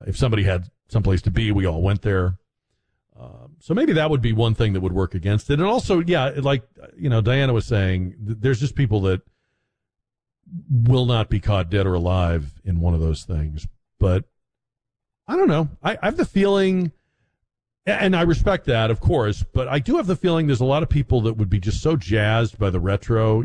If somebody had someplace to be, we all went there. So maybe that would be one thing that would work against it. And also, yeah, like, Diana was saying, there's just people that will not be caught dead or alive in one of those things. But I don't know. I have the feeling, and I respect that, of course, but I do have the feeling there's a lot of people that would be just so jazzed by the retro,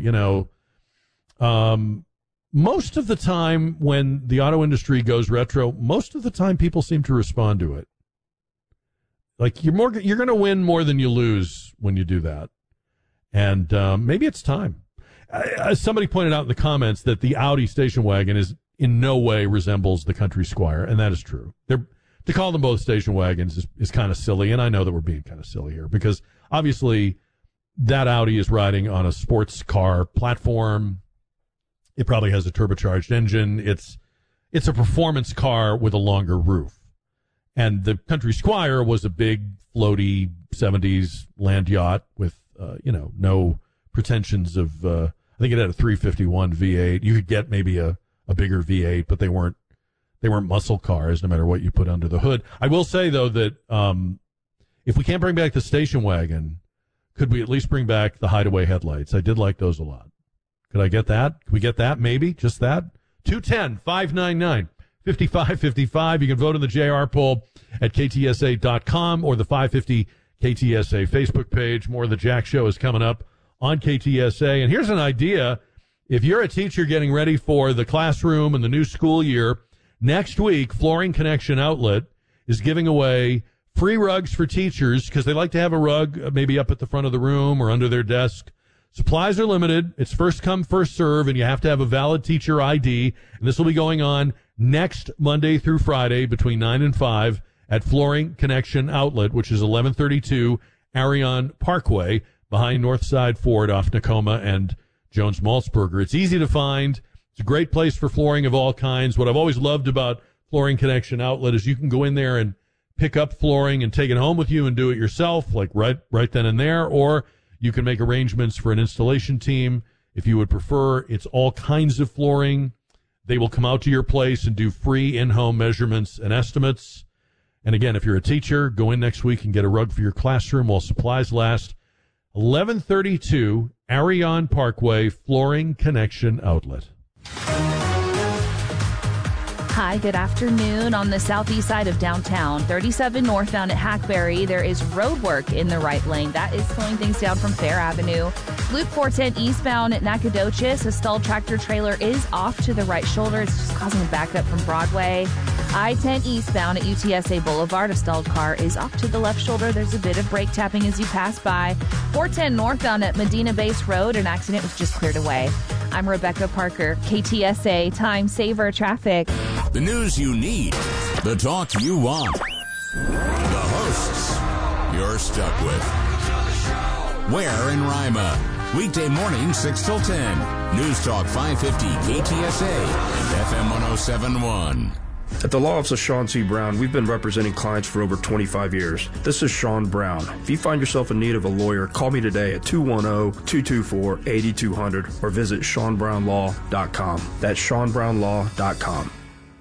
most of the time when the auto industry goes retro, most of the time people seem to respond to it. Like you're going to win more than you lose when you do that. And maybe it's time. Somebody pointed out in the comments that the Audi station wagon is in no way resembles the Country Squire, and that is true. To call them both station wagons is kind of silly, and I know that we're being kind of silly here because obviously that Audi is riding on a sports car platform. It probably has a turbocharged engine. It's a performance car with a longer roof. And the Country Squire was a big, floaty 70s land yacht with, no pretensions of, I think it had a 351 V8. You could get maybe a bigger V8, but they weren't muscle cars no matter what you put under the hood. I will say, though, that if we can't bring back the station wagon, could we at least bring back the hideaway headlights? I did like those a lot. Could I get that? Could we get that? Maybe just that? 210-599-5555. You can vote in the JR poll at KTSA.com or the 550 KTSA Facebook page. More of the Jack Show is coming up on KTSA. And here's an idea. If you're a teacher getting ready for the classroom and the new school year, next week, Flooring Connection Outlet is giving away free rugs for teachers because they like to have a rug maybe up at the front of the room or under their desk. Supplies are limited. It's first come, first serve, and you have to have a valid teacher ID. And this will be going on next Monday through Friday between 9 and 5 at Flooring Connection Outlet, which is 1132 Arion Parkway behind Northside Ford off Nakoma and Jones Maltzberger. It's easy to find. It's a great place for flooring of all kinds. What I've always loved about Flooring Connection Outlet is you can go in there and pick up flooring and take it home with you and do it yourself, like right then and there, or you can make arrangements for an installation team. If you would prefer, it's all kinds of flooring. They will come out to your place and do free in-home measurements and estimates. And again, if you're a teacher, go in next week and get a rug for your classroom while supplies last. 1132 Arion Parkway, Flooring Connection Outlet. Hi, good afternoon. On the southeast side of downtown, 37 northbound at Hackberry, there is road work in the right lane. That is slowing things down from Fair Avenue. Loop 410 eastbound at Nacogdoches, a stalled tractor trailer is off to the right shoulder. It's just causing a backup from Broadway. I-10 eastbound at UTSA Boulevard, a stalled car is off to the left shoulder. There's a bit of brake tapping as you pass by. 410 northbound at Medina Base Road, an accident was just cleared away. I'm Rebecca Parker, KTSA Time Saver Traffic. The news you need, the talk you want, the hosts you're stuck with. Where in Rima? Weekday morning, 6 till 10. News Talk 550 KTSA and FM 107.1. At the Law Office of Sean C. Brown, we've been representing clients for over 25 years. This is Sean Brown. If you find yourself in need of a lawyer, call me today at 210-224-8200 or visit SeanBrownLaw.com. That's SeanBrownLaw.com.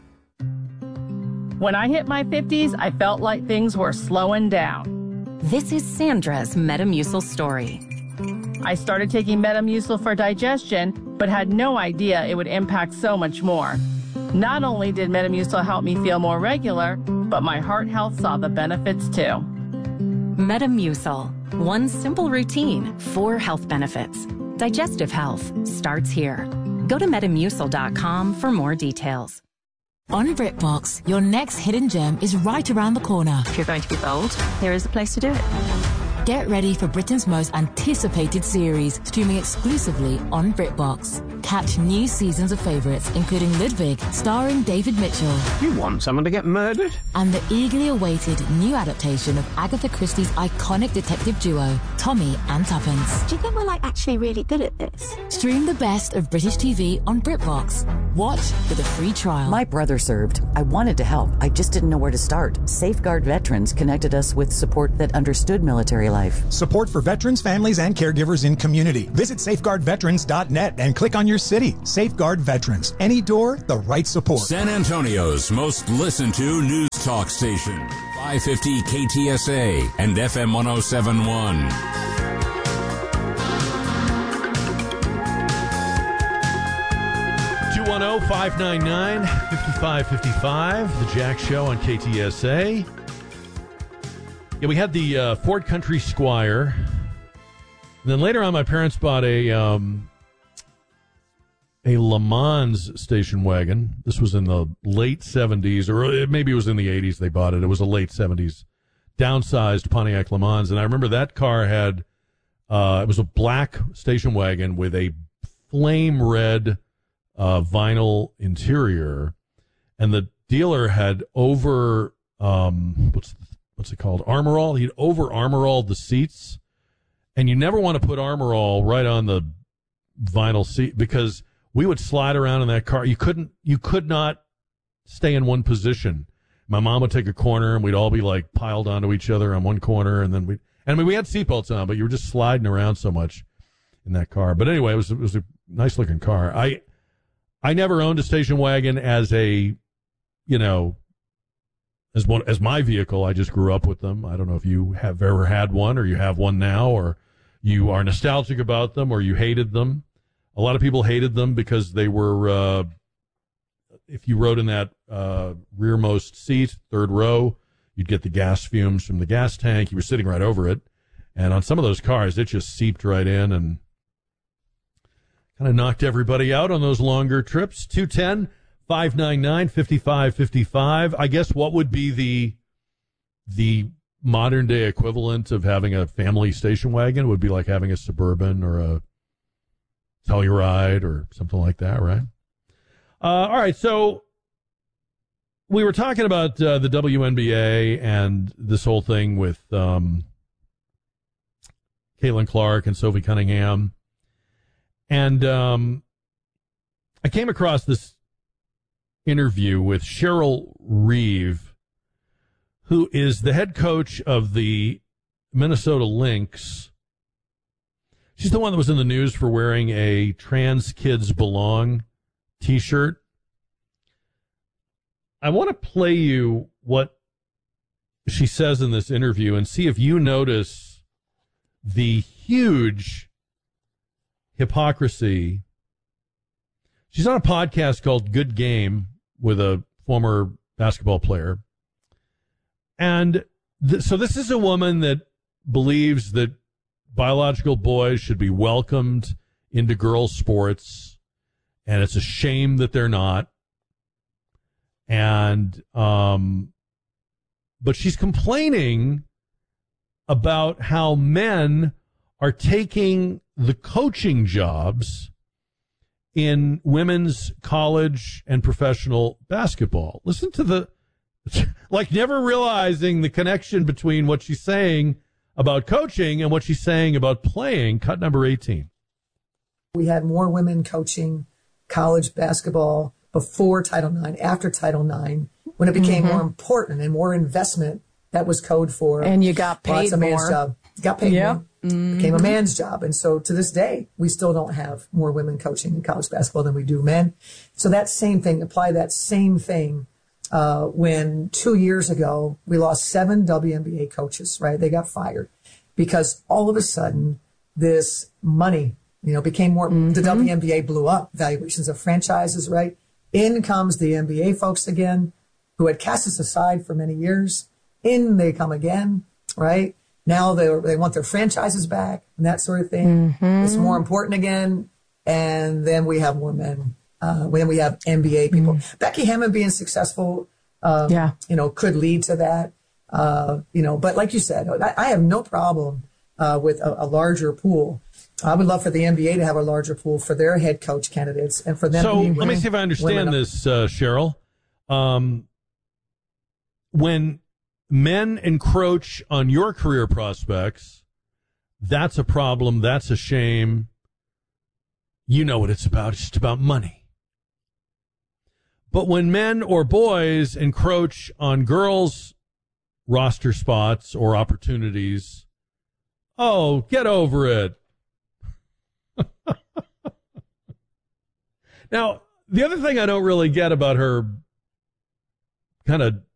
When I hit my 50s, I felt like things were slowing down. This is Sandra's Metamucil story. I started taking Metamucil for digestion, but had no idea it would impact so much more. Not only did Metamucil help me feel more regular, but my heart health saw the benefits too. Metamucil. One simple routine, 4 health benefits. Digestive health starts here. Go to Metamucil.com for more details. On BritBox, your next hidden gem is right around the corner. If you're going to be bold, here is the place to do it. Get ready for Britain's most anticipated series, streaming exclusively on BritBox. Catch new seasons of favourites, including Ludwig, starring David Mitchell. You want someone to get murdered? And the eagerly awaited new adaptation of Agatha Christie's iconic detective duo, Tommy and Tuppence. Do you think we're actually really good at this? Stream the best of British TV on BritBox. Watch with a free trial. My brother served. I wanted to help. I just didn't know where to start. Safeguard Veterans connected us with support that understood military life. Support for veterans, families, and caregivers in community. Visit safeguardveterans.net and click on your city. Safeguard Veterans. Any door, the right support. San Antonio's most listened to news Sports Talk Station, 550 KTSA and FM 1071. 210-599-5555, The Jack Show on KTSA. Yeah, we had the Ford Country Squire. And then later on, my parents bought a Le Mans station wagon. This was in the late 70s, or maybe it was in the 80s they bought it. It was a late 70s downsized Pontiac Le Mans. And I remember that car had, it was a black station wagon with a flame red vinyl interior. And the dealer had over, what's it called? Armor All. He'd over Armor All the seats. And you never want to put Armor All right on the vinyl seat because we would slide around in that car. You could not stay in one position. My mom would take a corner and we'd all be like piled onto each other on one corner. And then we had seatbelts on, but you were just sliding around so much in that car. But anyway, it was a nice looking car. I never owned a station wagon as a, as my vehicle. I just grew up with them. I don't know if you have ever had one or you have one now or you are nostalgic about them or you hated them. A lot of people hated them because they were, if you rode in that rearmost seat, third row, you'd get the gas fumes from the gas tank. You were sitting right over it. And on some of those cars, it just seeped right in and kind of knocked everybody out on those longer trips. 210-599-5555. I guess what would be the modern day equivalent of having a family station wagon? It would be like having a Suburban or a Telluride or something like that, right? All right, so we were talking about the WNBA and this whole thing with Caitlin Clark and Sophie Cunningham. And I came across this interview with Cheryl Reeve, who is the head coach of the Minnesota Lynx. She's the one that was in the news for wearing a Trans Kids Belong T-shirt. I want to play you what she says in this interview and see if you notice the huge hypocrisy. She's on a podcast called Good Game with a former basketball player. And so this is a woman that believes that biological boys should be welcomed into girls' sports, and it's a shame that they're not. And, but she's complaining about how men are taking the coaching jobs in women's college and professional basketball. Listen to like never realizing the connection between what she's saying about coaching and what she's saying about playing. Cut number 18. We had more women coaching college basketball before Title IX, after Title IX, when it became more important and more investment. That was code for. And you got paid more. Job. Got paid more. Became a man's job. And so to this day, we still don't have more women coaching in college basketball than we do men. So that same thing, apply that same thing. When 2 years ago, we lost 7 WNBA coaches, right? They got fired because all of a sudden this money, became more, the WNBA blew up, valuations of franchises, right? In comes the NBA folks again, who had cast us aside for many years. In they come again, right? Now they want their franchises back and that sort of thing. It's more important again. And then we have more men. When we have NBA people. Becky Hammond being successful, could lead to that. But like you said, I have no problem with a larger pool. I would love for the NBA to have a larger pool for their head coach candidates and for them to be let me see if I understand this, Cheryl. When men encroach on your career prospects, that's a problem. That's a shame. You know what it's about. It's just about money. But when men or boys encroach on girls' roster spots or opportunities, oh, get over it. Now, the other thing I don't really get about her kind of